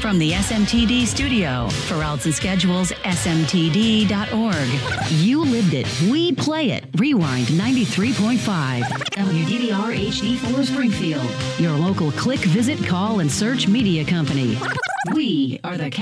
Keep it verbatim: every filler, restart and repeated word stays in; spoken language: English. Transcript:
From the S M T D studio, for routes and schedules, S M T D dot org. You lived it. We play it. Rewind ninety-three point five. W D V R H D four Springfield. Your local click, visit, call, and search media company. We are the